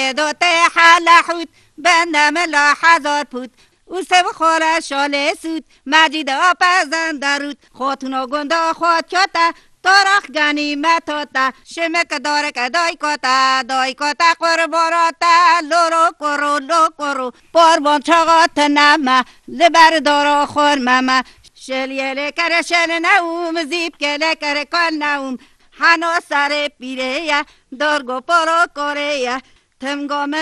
دوت حلحوت بندم لاحظات بود او سب خور شاله سود مجید آپزن درود خاتونا گنده خود کتا تارخ گنیمتاتا شمک دارک دای کتا قرباراتا لورو کرو باربان چاقات نما لبر دارا خور مما شلیه کر شل نوم زیب کله کر کل نوم هنو سر پیره یا دارگو پارو کره یا تمگام